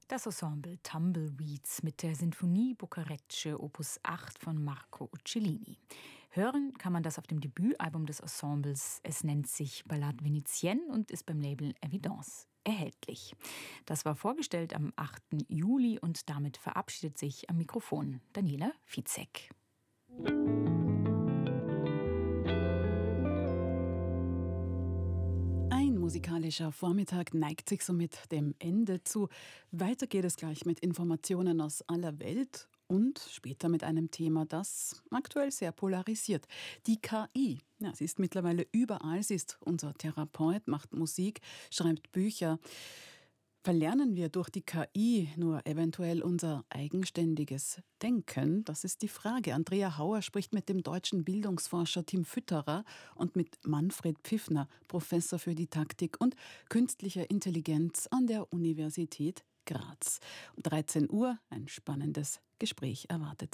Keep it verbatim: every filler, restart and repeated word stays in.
Das Ensemble Tumbleweeds mit der Sinfonie Bucarecce Opus acht von Marco Uccellini. Hören kann man das auf dem Debütalbum des Ensembles. Es nennt sich Ballade Vénitienne und ist beim Label Evidence erhältlich. Das war vorgestellt am achten Juli und damit verabschiedet sich am Mikrofon Daniela Fitzek. Ein musikalischer Vormittag neigt sich somit dem Ende zu. Weiter geht es gleich mit Informationen aus aller Welt und später mit einem Thema, das aktuell sehr polarisiert. Die K I. Ja, sie ist mittlerweile überall. Sie ist unser Therapeut, macht Musik, schreibt Bücher. Verlernen wir durch die K I nur eventuell unser eigenständiges Denken? Das ist die Frage. Andrea Hauer spricht mit dem deutschen Bildungsforscher Tim Fütterer und mit Manfred Pfiffner, Professor für Didaktik und künstlicher Intelligenz an der Universität Graz. Um dreizehn Uhr ein spannendes Gespräch erwartet